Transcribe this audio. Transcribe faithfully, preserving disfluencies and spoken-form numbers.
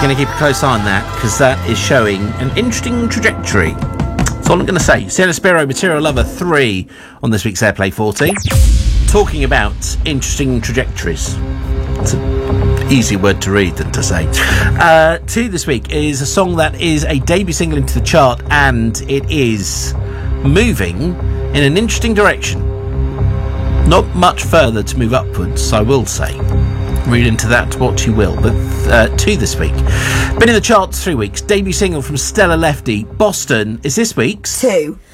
going to keep a close eye on that, because that is showing an interesting trajectory. That's all I'm going to say. Cielo Spiro, Material Lover three on this week's Airplay forty. Talking about interesting trajectories. It's an easy word to read than to say. Uh, two this week is a song that is a debut single into the chart, and it is moving in an interesting direction. Not much further to move upwards, I will say. Read into that what you will. But uh, two this week. Been in the charts three weeks. Debut single from Stella Lefty, Boston, is this week's two.